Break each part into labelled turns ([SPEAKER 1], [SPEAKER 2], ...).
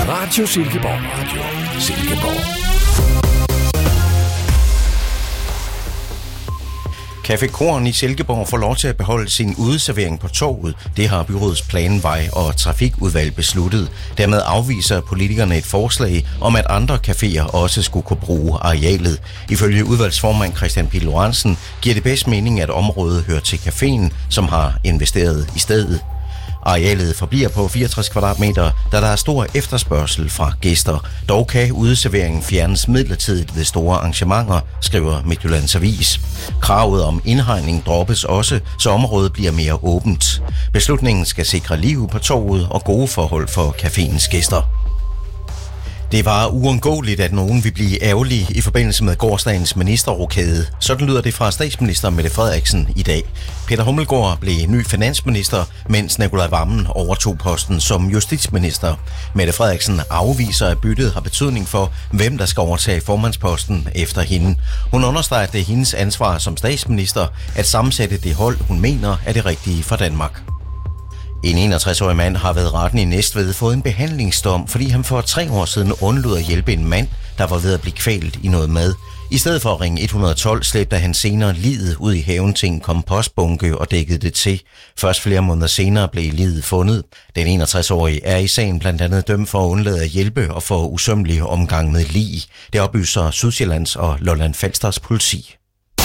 [SPEAKER 1] Radio Silkeborg. Radio Silkeborg.
[SPEAKER 2] Café Korn i Silkeborg får lov til at beholde sin udeservering på torvet. Det har byrådets planvej- og trafikudvalg besluttet. Dermed afviser politikerne et forslag om, at andre caféer også skulle kunne bruge arealet. Ifølge udvalgsformand Christian Pihl Lorentzen giver det bedst mening, at området hører til caféen, som har investeret i stedet. Arealet forbliver på 64 kvadratmeter, da der er stor efterspørgsel fra gæster. Dog kan udeserveringen fjernes midlertidigt ved store arrangementer, skriver Midtjyllands Avis. Kravet om indhegning droppes også, så området bliver mere åbent. Beslutningen skal sikre liv på torvet og gode forhold for caféens gæster. Det var uundgåeligt, at nogen vil blive ærgerlige i forbindelse med gårsdagens ministerrokade. Sådan lyder det fra statsminister Mette Frederiksen i dag. Peter Hummelgaard blev ny finansminister, mens Nicolai Wammen overtog posten som justitsminister. Mette Frederiksen afviser, at byttet har betydning for, hvem der skal overtage formandsposten efter hende. Hun understreger, at det er hendes ansvar som statsminister at sammensætte det hold, hun mener er det rigtige for Danmark. En 61-årig mand har ved retten i Næstved fået en behandlingsdom, fordi han for 3 år siden undlod at hjælpe en mand, der var ved at blive kvalt i noget mad. I stedet for at ringe 112 slæbte han senere liget ud i haven til en kompostbunke og dækkede det til. Først flere måneder senere blev liget fundet. Den 61-årige er i sagen blandt andet dømt for at undlade at hjælpe og for usømmelig omgang med lig. Det oplyser Sydsjællands og Lolland-Falsters politi.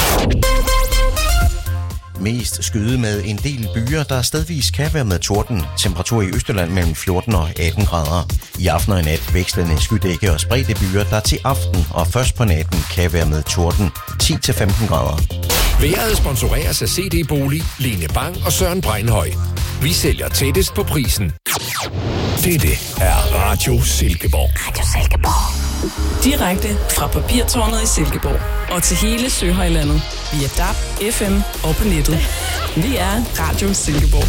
[SPEAKER 2] Mest skyde med en del byer, der stedvis kan være med torden. Temperatur i Østjylland mellem 14 og 18 grader. I aften og i nat vekslende skydække og spredte byer, der til aften og først på natten kan være med torden. 10-15 grader.
[SPEAKER 1] Været sponsoreres af CD Bolig, Line Bang og Søren Breinhøj. Vi sælger tættest på prisen. Dette er Radio Silkeborg.
[SPEAKER 3] Radio Silkeborg. Direkte fra Papirtårnet i Silkeborg og til hele Søhøjlandet via DAB, FM og på nettet. Vi er Radio Silkeborg.